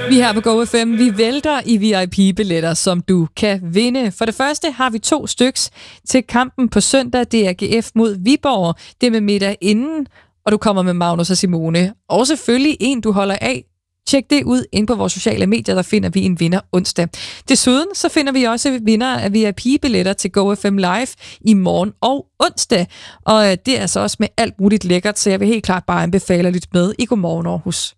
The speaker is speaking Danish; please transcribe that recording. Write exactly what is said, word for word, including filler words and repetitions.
Vi her på Go F M, vi vælter i V I P-billetter, som du kan vinde. For det første har vi to styks til kampen på søndag. Det er A G F mod Viborg. Det er med middag inden, og du kommer med Magnus og Simone. Og selvfølgelig en, du holder af. Tjek det ud inde på vores sociale medier, der finder vi en vinder onsdag. Desuden så finder vi også vinder af V I P-billetter til Go F M Live i morgen og onsdag. Og det er altså også med alt muligt lækkert, så jeg vil helt klart bare anbefale at lytte med i Godmorgen Aarhus.